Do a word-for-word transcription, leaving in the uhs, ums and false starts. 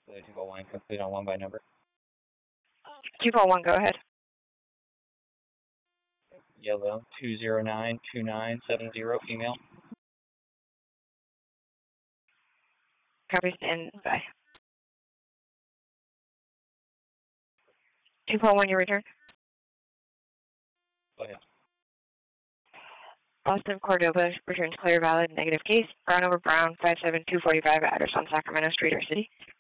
The two four one, complete on one by number. two four one, go ahead. Yellow, two zero nine two nine seven zero, female. Copy, stand by. two four one, your return. Go ahead. Austin Cordova returns clear, valid, negative case. Brown over Brown, five seven two four five, address on Sacramento Street or City.